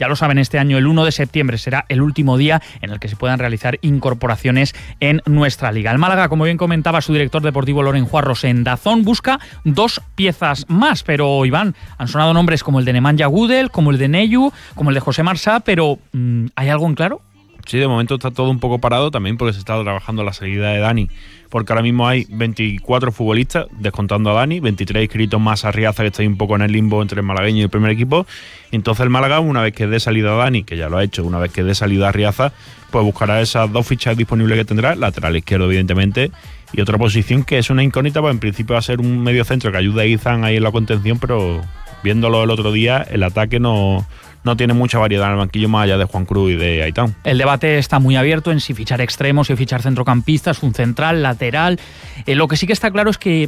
Ya lo saben, este año el 1 de septiembre será el último día en el que se puedan realizar incorporaciones en nuestra liga. El Málaga, como bien comentaba su director deportivo Loren Juarros en DAZN, busca 2 piezas más, pero Iván, han sonado nombres como el de Nemanja Gudel, como el de Neyu, como el de José Marsá, pero ¿hay algo en claro? Sí, de momento está todo un poco parado también porque se está trabajando la salida de Dani, porque ahora mismo hay 24 futbolistas, descontando a Dani, 23 inscritos más a Riaza, que está ahí un poco en el limbo entre el malagueño y el primer equipo. Entonces el Málaga, una vez que dé salida a Dani, que ya lo ha hecho, una vez que dé salida a Riaza, pues buscará esas 2 fichas disponibles que tendrá, lateral izquierdo evidentemente, y otra posición que es una incógnita, pues en principio va a ser un medio centro que ayude a Izan ahí en la contención, pero viéndolo el otro día, el ataque no tiene mucha variedad en el banquillo más allá de Juan Cruz y de Aitán. El debate está muy abierto en si fichar extremos, si fichar centrocampistas, un central, lateral. Lo que sí que está claro es que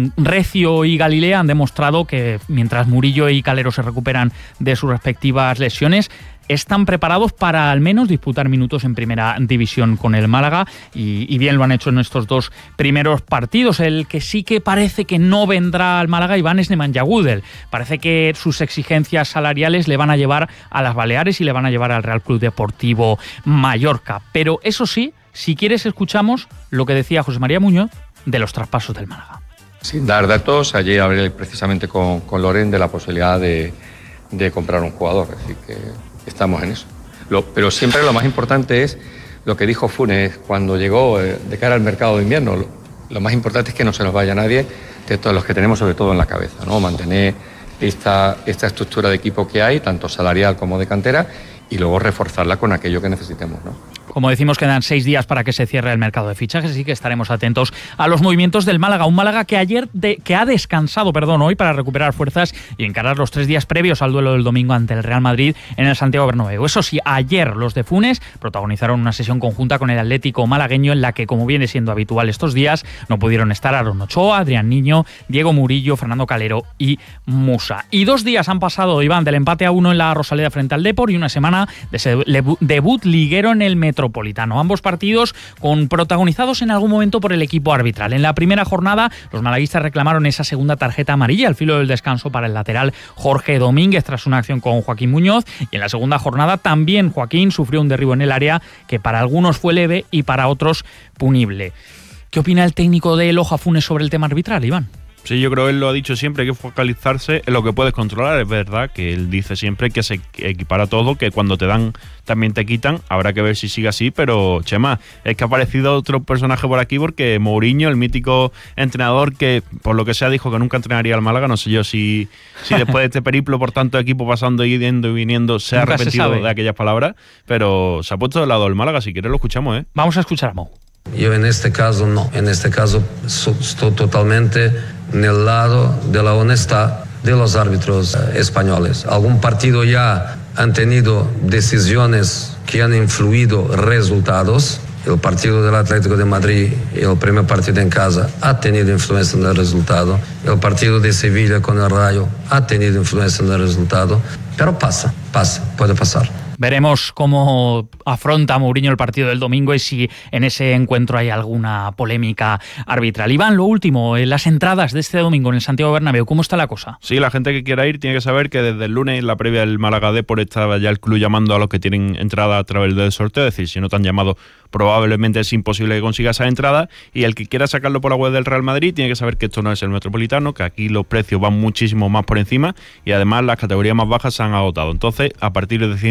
Recio y Galilea han demostrado que mientras Murillo y Calero se recuperan de sus respectivas lesiones, están preparados para al menos disputar minutos en primera división con el Málaga y bien lo han hecho en estos 2 primeros partidos. El que sí que parece que no vendrá al Málaga, Iván, es Nemanja Gudel. Parece que sus exigencias salariales le van a llevar a las Baleares y le van a llevar al Real Club Deportivo Mallorca. Pero eso sí, si quieres escuchamos lo que decía José María Muñoz de los traspasos del Málaga. Sin dar datos, ayer hablé precisamente con Loren de la posibilidad de comprar un jugador, así que estamos en eso. Pero siempre lo más importante es lo que dijo Funes cuando llegó de cara al mercado de invierno. Lo más importante es que no se nos vaya nadie de todos los que tenemos, sobre todo en la cabeza, ¿no? Mantener esta estructura de equipo que hay, tanto salarial como de cantera, y luego reforzarla con aquello que necesitemos, ¿no? Como decimos, quedan 6 días para que se cierre el mercado de fichajes, así que estaremos atentos a los movimientos del Málaga. Un Málaga que ha descansado hoy para recuperar fuerzas y encarar los 3 días previos al duelo del domingo ante el Real Madrid en el Santiago Bernabéu. Eso sí, ayer los de Funes protagonizaron una sesión conjunta con el Atlético malagueño en la que, como viene siendo habitual estos días, no pudieron estar Aaron Ochoa, Adrián Niño, Diego Murillo, Fernando Calero y Musa. Y 2 días han pasado, Iván, del empate a 1 en la Rosaleda frente al Depor y una semana de ese debut liguero en el Metropolitano. Ambos partidos protagonizados en algún momento por el equipo arbitral. En la primera jornada, los malaguistas reclamaron esa segunda tarjeta amarilla al filo del descanso para el lateral Jorge Domínguez tras una acción con Joaquín Muñoz. Y en la segunda jornada también Joaquín sufrió un derribo en el área que para algunos fue leve y para otros punible. ¿Qué opina el técnico de Loja Funes sobre el tema arbitral, Iván? Sí, yo creo que él lo ha dicho siempre, hay que focalizarse en lo que puedes controlar. Es verdad que él dice siempre que se equipara todo, que cuando te dan también te quitan. Habrá que ver si sigue así, pero Chema, es que ha aparecido otro personaje por aquí porque Mourinho, el mítico entrenador que por lo que sea dijo que nunca entrenaría al Málaga, no sé yo si después de este periplo por tanto equipo pasando y yendo y viniendo se ha arrepentido de aquellas palabras, pero se ha puesto del lado del Málaga. Si quieres lo escuchamos, ¿eh? Vamos a escuchar a Mou. Yo en este caso no, en este caso estoy totalmente en el lado de la honestidad de los árbitros españoles. Algún partido ya han tenido decisiones que han influido resultados. El partido del Atlético de Madrid, el primer partido en casa, ha tenido influencia en el resultado. El partido de Sevilla con el Rayo ha tenido influencia en el resultado. Pero pasa, puede pasar. Veremos cómo afronta Mourinho el partido del domingo y si en ese encuentro hay alguna polémica arbitral. Iván, lo último, las entradas de este domingo en el Santiago Bernabéu, ¿cómo está la cosa? Sí, la gente que quiera ir tiene que saber que desde el lunes, en la previa del Málaga Depor, estaba ya el club llamando a los que tienen entrada a través del sorteo, es decir, si no te han llamado probablemente es imposible que consigas esa entrada, y el que quiera sacarlo por la web del Real Madrid tiene que saber que esto no es el Metropolitano, que aquí los precios van muchísimo más por encima y además las categorías más bajas se han agotado. Entonces, a partir de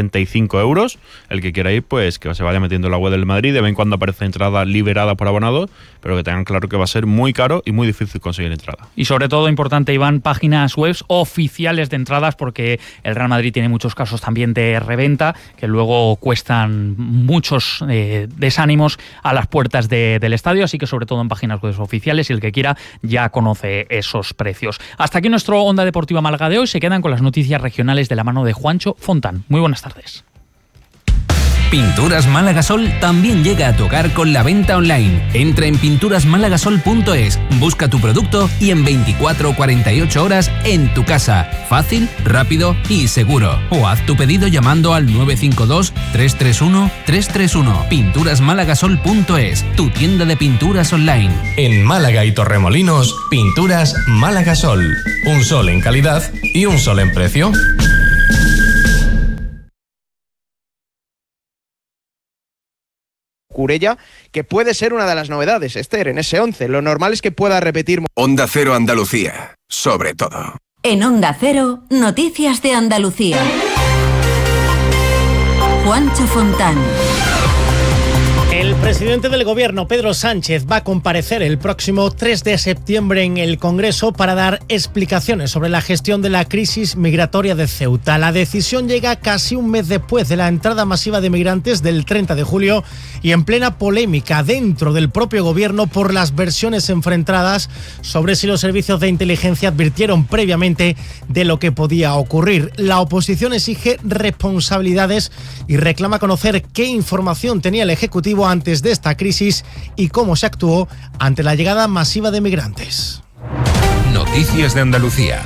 175 euros, el que quiera ir, pues que se vaya metiendo en la web del Madrid. De vez en cuando aparece entrada liberada por abonados, pero que tengan claro que va a ser muy caro y muy difícil conseguir entrada. Y sobre todo, importante, Iván, páginas web oficiales de entradas, porque el Real Madrid tiene muchos casos también de reventa que luego cuestan muchos desánimos a las puertas del estadio, así que sobre todo en páginas web oficiales, y el que quiera ya conoce esos precios. Hasta aquí nuestro Onda Deportiva Málaga de hoy. Se quedan con las noticias regionales de la mano de Juancho Fontán. Muy buenas tardes. Pinturas Málaga Sol también llega a tu hogar con la venta online. Entra en pinturasmálagasol.es, busca tu producto y en 24 o 48 horas en tu casa. Fácil, rápido y seguro. O haz tu pedido llamando al 952-331-331. Pinturasmálagasol.es, tu tienda de pinturas online. En Málaga y Torremolinos, Pinturas Málaga Sol. Un sol en calidad y un sol en precio. Cucurella, que puede ser una de las novedades, Esther, en ese 11. Lo normal es que pueda repetir. Onda Cero Andalucía, sobre todo. En Onda Cero, Noticias de Andalucía. Juancho Fontán. El presidente del Gobierno, Pedro Sánchez, va a comparecer el próximo 3 de septiembre en el Congreso para dar explicaciones sobre la gestión de la crisis migratoria de Ceuta. La decisión llega casi un mes después de la entrada masiva de migrantes del 30 de julio y en plena polémica dentro del propio Gobierno por las versiones enfrentadas sobre si los servicios de inteligencia advirtieron previamente de lo que podía ocurrir. La oposición exige responsabilidades y reclama conocer qué información tenía el Ejecutivo antes de esta crisis y cómo se actuó ante la llegada masiva de migrantes. Noticias de Andalucía.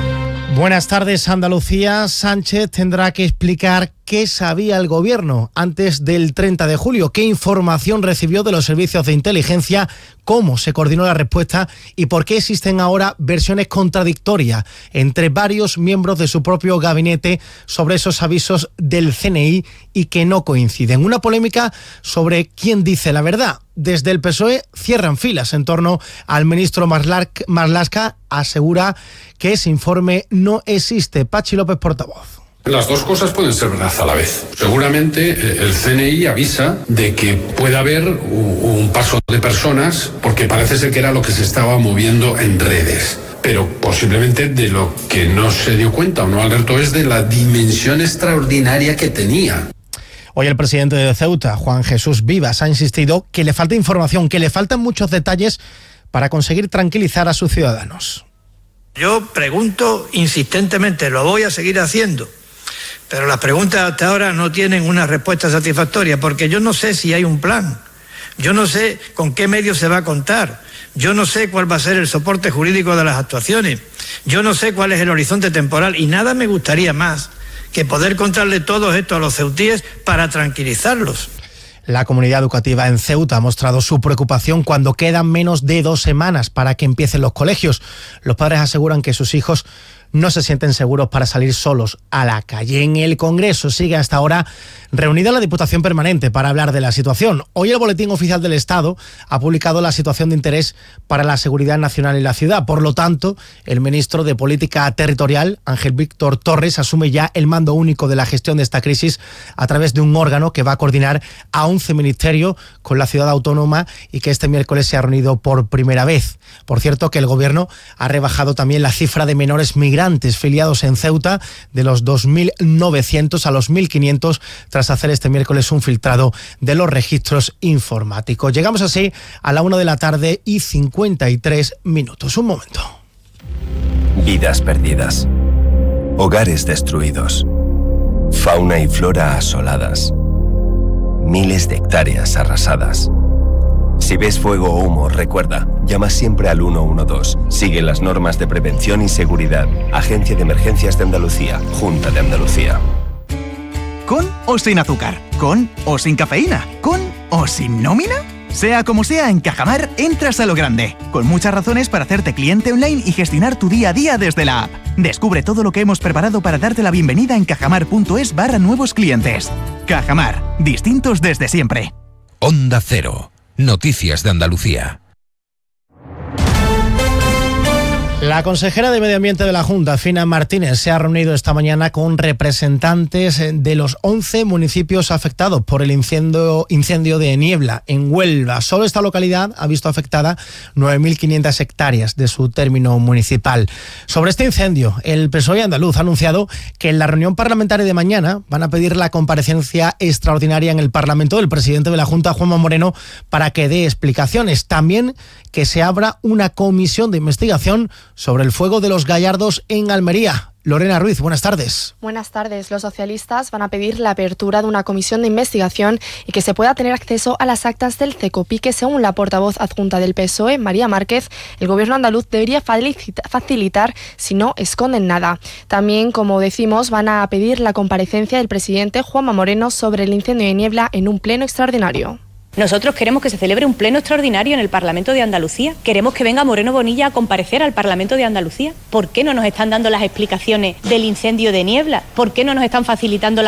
Buenas tardes, Andalucía. Sánchez tendrá que explicar qué sabía el Gobierno antes del 30 de julio, qué información recibió de los servicios de inteligencia, cómo se coordinó la respuesta y por qué existen ahora versiones contradictorias entre varios miembros de su propio gabinete sobre esos avisos del CNI y que no coinciden. Una polémica sobre quién dice la verdad. Desde el PSOE cierran filas en torno al ministro Marlaska, asegura que ese informe no existe. Pachi López, portavoz. Las dos cosas pueden ser verdad a la vez. Seguramente el CNI avisa de que puede haber un paso de personas porque parece ser que era lo que se estaba moviendo en redes. Pero posiblemente de lo que no se dio cuenta o no alertó es de la dimensión extraordinaria que tenía. Hoy el presidente de Ceuta, Juan Jesús Vivas, ha insistido que le falta información, que le faltan muchos detalles para conseguir tranquilizar a sus ciudadanos. Yo pregunto insistentemente, lo voy a seguir haciendo, pero las preguntas hasta ahora no tienen una respuesta satisfactoria, porque yo no sé si hay un plan, yo no sé con qué medios se va a contar, yo no sé cuál va a ser el soporte jurídico de las actuaciones, yo no sé cuál es el horizonte temporal y nada me gustaría más que poder contarle todo esto a los ceutíes para tranquilizarlos. La comunidad educativa en Ceuta ha mostrado su preocupación cuando quedan menos de 2 semanas para que empiecen los colegios. Los padres aseguran que sus hijos no se sienten seguros para salir solos a la calle. En el Congreso sigue hasta ahora reunida la Diputación Permanente para hablar de la situación. Hoy el Boletín Oficial del Estado ha publicado la situación de interés para la seguridad nacional en la ciudad. Por lo tanto, el ministro de Política Territorial, Ángel Víctor Torres, asume ya el mando único de la gestión de esta crisis a través de un órgano que va a coordinar a 11 ministerios con la ciudad autónoma y que este miércoles se ha reunido por primera vez. Por cierto, que el Gobierno ha rebajado también la cifra de menores migrantes filiados en Ceuta de los 2.900 a los 1.500 tras hacer este miércoles un filtrado de los registros informáticos. Llegamos así a la 1:53 p.m. Un momento. Vidas perdidas. Hogares destruidos. Fauna y flora asoladas. Miles de hectáreas arrasadas. Si ves fuego o humo, recuerda, llama siempre al 112. Sigue las normas de prevención y seguridad. Agencia de Emergencias de Andalucía, Junta de Andalucía. ¿Con o sin azúcar? ¿Con o sin cafeína? ¿Con o sin nómina? Sea como sea, en Cajamar entras a lo grande, con muchas razones para hacerte cliente online y gestionar tu día a día desde la app. Descubre todo lo que hemos preparado para darte la bienvenida en cajamar.es/nuevos clientes. Cajamar, distintos desde siempre. Onda Cero. Noticias de Andalucía. La consejera de Medio Ambiente de la Junta, Fina Martínez, se ha reunido esta mañana con representantes de los 11 municipios afectados por el incendio de Niebla en Huelva. Solo esta localidad ha visto afectada 9.500 hectáreas de su término municipal. Sobre este incendio, el PSOE andaluz ha anunciado que en la reunión parlamentaria de mañana van a pedir la comparecencia extraordinaria en el Parlamento del presidente de la Junta, Juanma Moreno, para que dé explicaciones. También que se abra una comisión de investigación sobre el fuego de los Gallardos en Almería. Lorena Ruiz, buenas tardes. Buenas tardes. Los socialistas van a pedir la apertura de una comisión de investigación y que se pueda tener acceso a las actas del CECOPI, que según la portavoz adjunta del PSOE, María Márquez, el gobierno andaluz debería facilitar si no esconden nada. También, como decimos, van a pedir la comparecencia del presidente Juanma Moreno sobre el incendio de Niebla en un pleno extraordinario. Nosotros queremos que se celebre un pleno extraordinario en el Parlamento de Andalucía. Queremos que venga Moreno Bonilla a comparecer al Parlamento de Andalucía. ¿Por qué no nos están dando las explicaciones del incendio de Niebla? ¿Por qué no nos están facilitando